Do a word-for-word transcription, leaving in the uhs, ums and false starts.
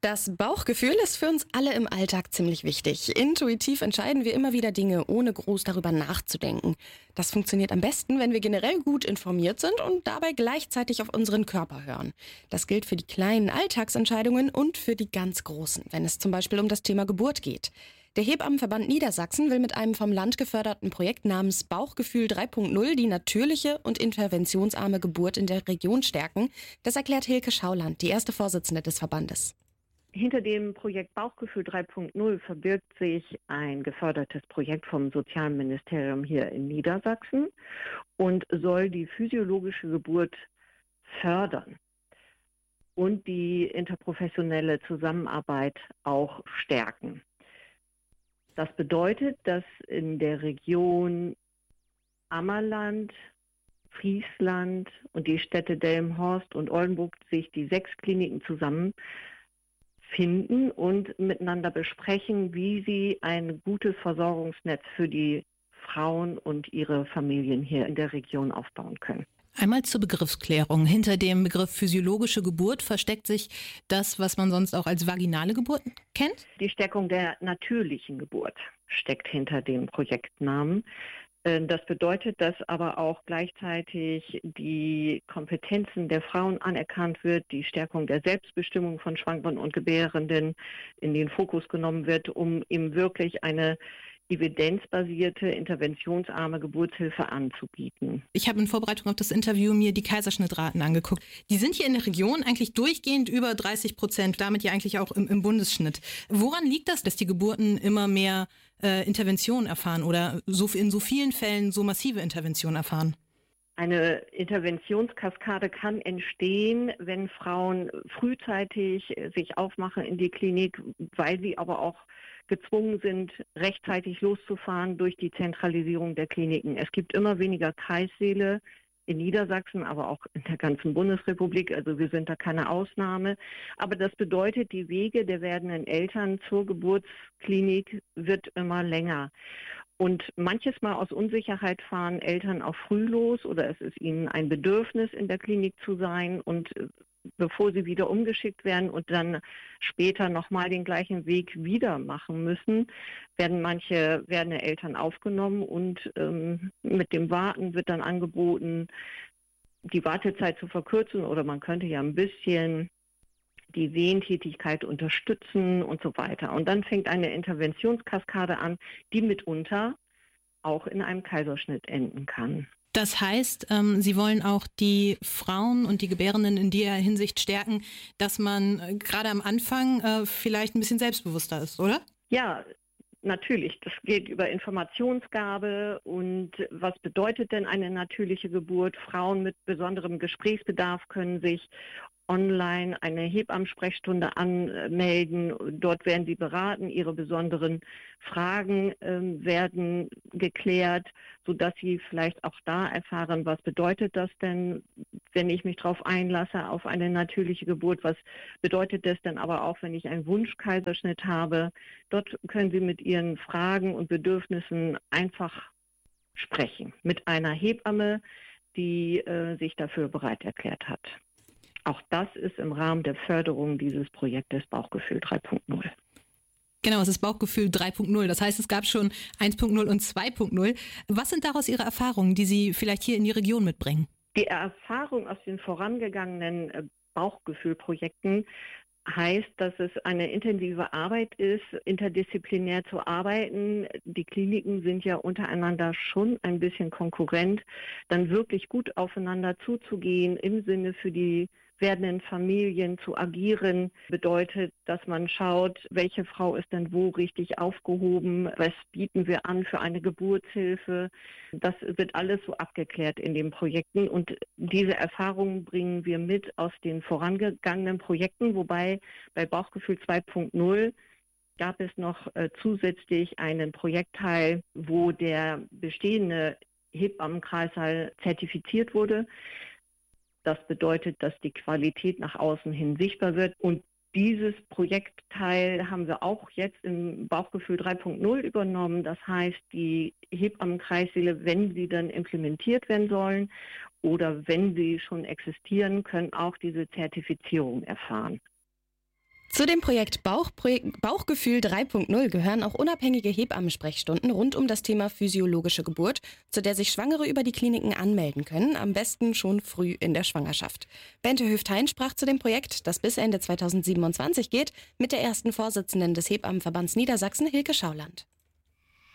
Das Bauchgefühl ist für uns alle im Alltag ziemlich wichtig. Intuitiv entscheiden wir immer wieder Dinge, ohne groß darüber nachzudenken. Das funktioniert am besten, wenn wir generell gut informiert sind und dabei gleichzeitig auf unseren Körper hören. Das gilt für die kleinen Alltagsentscheidungen und für die ganz großen, wenn es zum Beispiel um das Thema Geburt geht. Der Hebammenverband Niedersachsen will mit einem vom Land geförderten Projekt namens Bauchgefühl drei Punkt null die natürliche und interventionsarme Geburt in der Region stärken. Das erklärt Hilke Schauland, die erste Vorsitzende des Verbandes. Hinter dem Projekt Bauchgefühl drei Punkt null verbirgt sich ein gefördertes Projekt vom Sozialministerium hier in Niedersachsen und soll die physiologische Geburt fördern und die interprofessionelle Zusammenarbeit auch stärken. Das bedeutet, dass in der Region Ammerland, Friesland und die Städte Delmenhorst und Oldenburg sich die sechs Kliniken zusammen finden und miteinander besprechen, wie sie ein gutes Versorgungsnetz für die Frauen und ihre Familien hier in der Region aufbauen können. Einmal zur Begriffsklärung. Hinter dem Begriff physiologische Geburt versteckt sich das, was man sonst auch als vaginale Geburt kennt? Die Stärkung der natürlichen Geburt steckt hinter dem Projektnamen. Das bedeutet, dass aber auch gleichzeitig die Kompetenzen der Frauen anerkannt wird, die Stärkung der Selbstbestimmung von Schwangeren und Gebärenden in den Fokus genommen wird, um eben wirklich eine evidenzbasierte, interventionsarme Geburtshilfe anzubieten. Ich habe in Vorbereitung auf das Interview mir die Kaiserschnittraten angeguckt. Die sind hier in der Region eigentlich durchgehend über dreißig Prozent, damit ja eigentlich auch im, im Bundesschnitt. Woran liegt das, dass die Geburten immer mehr äh, Intervention erfahren oder so in so vielen Fällen so massive Intervention erfahren? Eine Interventionskaskade kann entstehen, wenn Frauen frühzeitig sich aufmachen in die Klinik, weil sie aber auch gezwungen sind, rechtzeitig loszufahren durch die Zentralisierung der Kliniken. Es gibt immer weniger Kreissäle in Niedersachsen, aber auch in der ganzen Bundesrepublik. Also wir sind da keine Ausnahme. Aber das bedeutet, die Wege der werdenden Eltern zur Geburtsklinik wird immer länger. Und manches Mal aus Unsicherheit fahren Eltern auch früh los oder es ist ihnen ein Bedürfnis, in der Klinik zu sein. Und bevor sie wieder umgeschickt werden und dann später nochmal den gleichen Weg wieder machen müssen, werden manche werdende Eltern aufgenommen und ähm, mit dem Warten wird dann angeboten, die Wartezeit zu verkürzen oder man könnte ja ein bisschen die Wehentätigkeit unterstützen und so weiter. Und dann fängt eine Interventionskaskade an, die mitunter auch in einem Kaiserschnitt enden kann. Das heißt, ähm, Sie wollen auch die Frauen und die Gebärenden in der Hinsicht stärken, dass man äh, gerade am Anfang äh, vielleicht ein bisschen selbstbewusster ist, oder? Ja, natürlich. Das geht über Informationsgabe und was bedeutet denn eine natürliche Geburt? Frauen mit besonderem Gesprächsbedarf können sich online eine Hebammensprechstunde anmelden. Dort werden sie beraten, ihre besonderen Fragen äh, werden geklärt, sodass sie vielleicht auch da erfahren, was bedeutet das denn, wenn ich mich darauf einlasse, auf eine natürliche Geburt. Was bedeutet das denn aber auch, wenn ich einen Wunschkaiserschnitt habe? Dort können sie mit ihren Fragen und Bedürfnissen einfach sprechen. Mit einer Hebamme, die äh, sich dafür bereit erklärt hat. Auch das ist im Rahmen der Förderung dieses Projektes Bauchgefühl drei Punkt null. Genau, es ist Bauchgefühl drei Punkt null. Das heißt, es gab schon eins Punkt null und zwei Punkt null. Was sind daraus Ihre Erfahrungen, die Sie vielleicht hier in die Region mitbringen? Die Erfahrung aus den vorangegangenen Bauchgefühlprojekten heißt, dass es eine intensive Arbeit ist, interdisziplinär zu arbeiten. Die Kliniken sind ja untereinander schon ein bisschen konkurrent, dann wirklich gut aufeinander zuzugehen, im Sinne für die werdenden Familien zu agieren, bedeutet, dass man schaut, welche Frau ist denn wo richtig aufgehoben, was bieten wir an für eine Geburtshilfe. Das wird alles so abgeklärt in den Projekten und diese Erfahrungen bringen wir mit aus den vorangegangenen Projekten, wobei bei Bauchgefühl zwei Punkt null gab es noch äh, zusätzlich einen Projektteil, wo der bestehende Hebammenkreissaal zertifiziert wurde. Das bedeutet, dass die Qualität nach außen hin sichtbar wird. Und dieses Projektteil haben wir auch jetzt im Bauchgefühl drei Punkt null übernommen. Das heißt, die Hebammenkreissäle, wenn sie dann implementiert werden sollen oder wenn sie schon existieren, können auch diese Zertifizierung erfahren. Zu dem Projekt Bauchprojek- Bauchgefühl drei Punkt null gehören auch unabhängige Hebammensprechstunden rund um das Thema physiologische Geburt, zu der sich Schwangere über die Kliniken anmelden können, am besten schon früh in der Schwangerschaft. Bente Höft-Hein sprach zu dem Projekt, das bis Ende zweitausendsiebenundzwanzig geht, mit der ersten Vorsitzenden des Hebammenverbands Niedersachsen, Hilke Schauland.